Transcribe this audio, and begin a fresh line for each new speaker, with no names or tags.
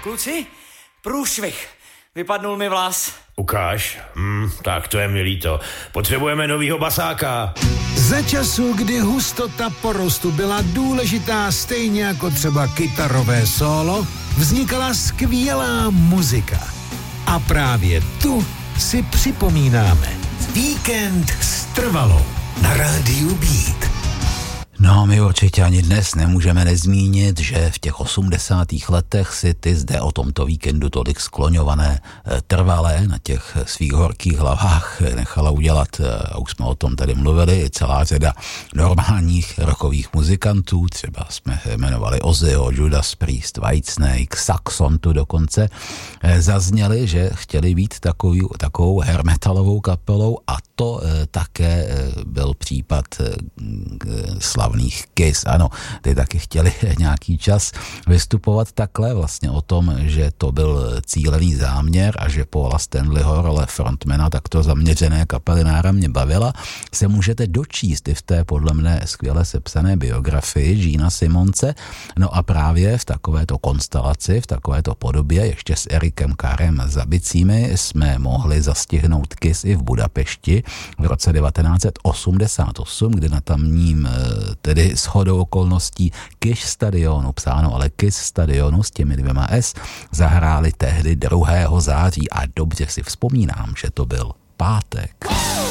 Kluci, průšvih. Vypadnul mi vlas.
Ukáž? Tak to je mi líto. Potřebujeme novýho basáka.
Za času, kdy hustota porostu byla důležitá stejně jako třeba kytarové solo, vznikala skvělá muzika. A právě tu si připomínáme. Víkend s Trvalou na rádiu Beat.
No, my určitě ani dnes nemůžeme nezmínit, že v těch 80. letech si ty zde o tomto víkendu tolik skloňované Trvalé na těch svých horkých hlavách nechala udělat, a už jsme o tom tady mluvili, celá řada normálních rockových muzikantů, třeba jsme jmenovali Ozzyho, Judas Priest, Whitesnake, Saxon tu dokonce, zazněli, že chtěli být takovou hair metalovou kapelou a to také byl případ slavných Kiss. Ano, ty taky chtěli nějaký čas vystupovat takhle, vlastně o tom, že to byl cílený záměr a že Paula Stanleyho, role frontmana, takto zaměřené kapelinára mě bavila, se můžete dočíst i v té podle mne skvěle sepsané biografii Gina Simonse. No a právě v takovéto konstelaci, v takovéto podobě, ještě s Erikem Carrem za bicími, jsme mohli zastihnout Kiss i v Budapešti v roce 1988, kdy na tamním tedy shodou okolností Kiss stadionu, psáno ale Kiss stadionu s těmi 2 S, zahráli tehdy 2. září a dobře si vzpomínám, že to byl pátek.